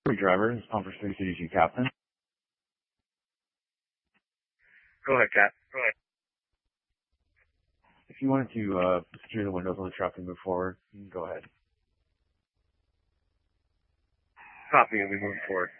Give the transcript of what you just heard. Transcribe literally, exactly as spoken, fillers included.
Driver, this is Tom for Space C D C Captain. Go ahead, Cap. Go ahead. If you wanted to uh, secure the windows on the truck and move forward, you can go ahead. Copy, and we move forward.